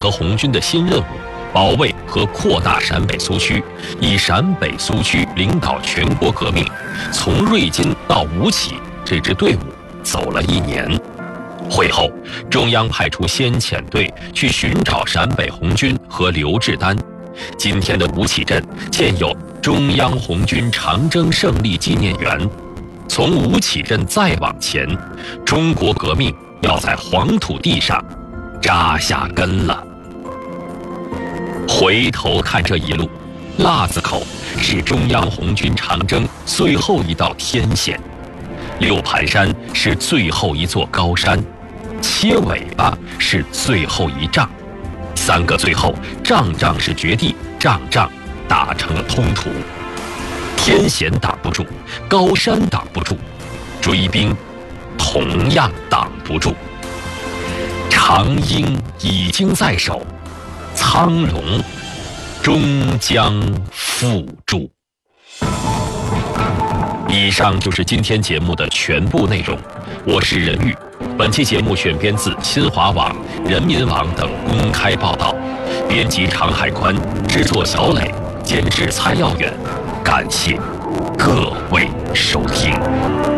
和红军的新任务，保卫和扩大陕北苏区，以陕北苏区领导全国革命，从瑞金到吴起，这支队伍走了1年。会后，中央派出先遣队去寻找陕北红军和刘志丹。今天的吴起镇建有中央红军长征胜利纪念园。从吴起镇再往前，中国革命要在黄土地上扎下根了。回头看这一路，腊子口是中央红军长征最后一道天线，六盘山是最后一座高山，切尾巴是最后一仗。3个最后，仗仗是绝地，仗仗打成了通途。天险挡不住，高山挡不住，追兵同样挡不住。长鹰已经在手，苍龙终将复驻。以上就是今天节目的全部内容，我是任玉。本期节目选编自新华网、人民网等公开报道，编辑常海宽，制作小磊，监制蔡耀远。感谢各位收听。